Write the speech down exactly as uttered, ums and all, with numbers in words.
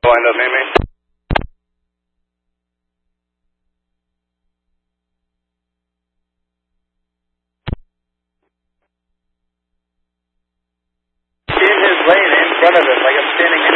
Wind up, Mimi. In his lane, in front of us, like I'm standing